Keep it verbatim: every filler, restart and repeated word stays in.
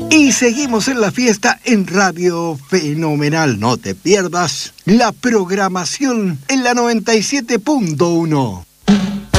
Y seguimos en la fiesta en Radio Fenomenal. No te pierdas la programación en la noventa y siete punto uno.